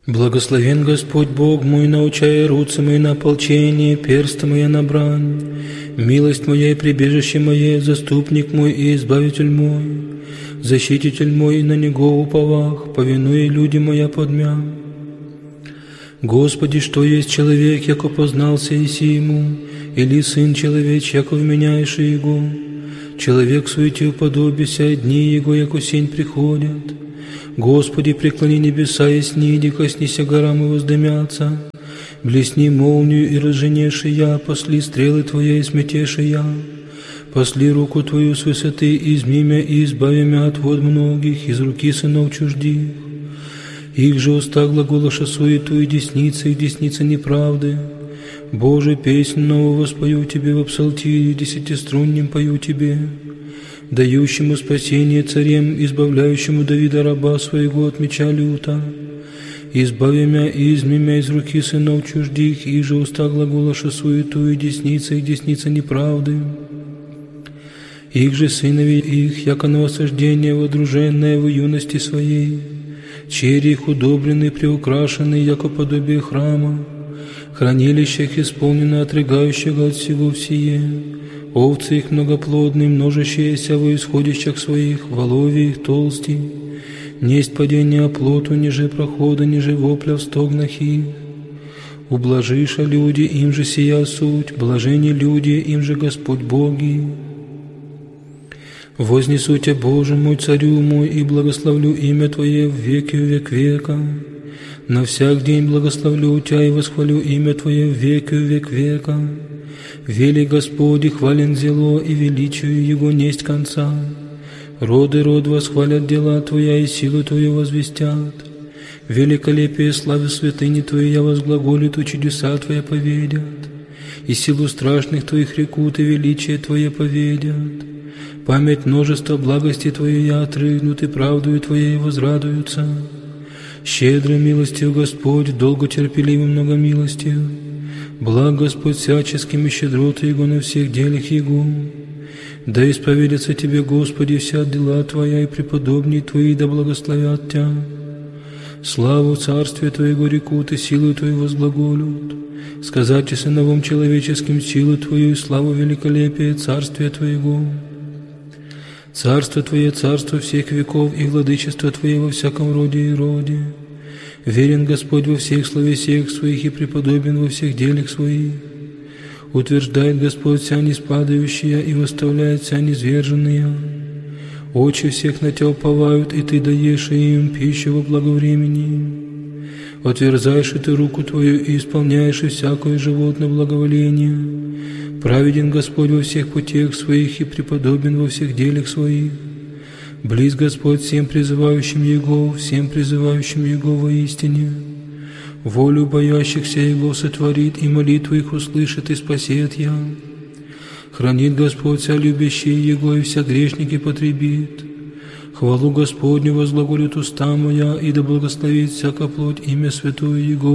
Благословен Господь Бог мой, научая руцы мои на ополчение, персты мои на брань. Милость моя и прибежище мое, заступник мой и избавитель мой, защититель мой, и на Него уповах, повинуя люди моя подмя. Господи, что есть человек, яко познался еси ему, или сын человеч, яко вменяешь его? Человек суете уподобися, дни его, яко сень приходят. Господи, преклони небеса и сниди, коснися горам и воздымятся. Блесни молнию и разженеши я, посли стрелы Твоя и сметеши я. Посли руку Твою с высоты, изми мя и избави мя от вод многих, из руки сынов чуждих. Их же уста глаголоша суету, и десница их десница неправды. Боже, песнь новую воспою Тебе в псалтире, десятиструннем пою Тебе, дающему спасение царем, избавляющему Давида раба своего от меча люта. Избави мя и изми мя из руки сынов чуждих, их же уста глаголоша суету, и десница их десница неправды. Их же сынови их, яко на осаждение водруженное в юности своей, черри их удобрены, приукрашены, яко подобие храма, хранилищах исполнено отрыгающего от всего всее, овцы их многоплодные, множащиеся во исходищах своих, воловья их толсти, несть падения оплоту, ниже прохода, ниже вопля в стогнах их. Ублажиша люди, им же сия суть, блажени люди, им же Господь Боги. Вознесу Тебя, Боже мой, Царю мой, и благословлю имя Твое в веки век века. На всяк день благословлю Тебя и восхвалю имя Твое в веки век века. Вели Господи, хвален зело, и величию Его несть конца. Роды род восхвалят дела Твоя, и силу Твою возвестят. Великолепие славы святыни Твоей я возглаголит, и чудеса Твоя поведят. И силу страшных Твоих рекут, и величие Твое поведят. Память множества благости Твоей я отрыгнут, и правдою Твоей возрадуются. Щедрой милостью Господь, долготерпеливым многомилостью. Благ Господь всяческими щедроты Его на всех делах Его. Да исповедятся Тебе, Господи, вся дела Твоя, и преподобные Твои да благословят Тебя. Славу Царствия Твоего рекут, и силу Твою возглаголют. Сказать и сыновом человеческим силу Твою, и славу великолепия Царствия Твоего. Царство Твое, царство всех веков, и владычество Твое во всяком роде и роде. Верен Господь во всех словесиях Своих, и преподобен во всех делах Своих. Утверждает Господь вся неспадающая, и восставляет вся низверженная. Очи всех на Тебя уповают, и Ты даешь им пищу во благовремени. Отверзаешь и Ты руку Твою, и исполняешь и всякое животное благоволение. Праведен Господь во всех путях Своих, и преподобен во всех делах Своих. Близ Господь всем призывающим Его, всем призывающим Его воистине. Волю боящихся Его сотворит, и молитву их услышит, и спасет я. Хранит Господь вся любящие Его, и вся грешники потребит. Хвалу Господню возглаголит уста моя, и да благословит всяка плоть имя святое Его.